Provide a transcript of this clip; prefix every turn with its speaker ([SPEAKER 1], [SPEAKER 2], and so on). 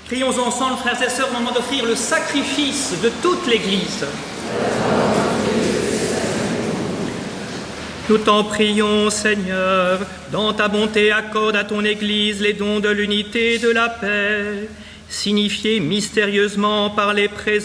[SPEAKER 1] Prions ensemble, frères et sœurs, au moment d'offrir le sacrifice de toute l'Église. Nous t'en prions, Seigneur, dans ta bonté, accorde à ton Église les dons de l'unité et de la paix, signifiés mystérieusement par les présences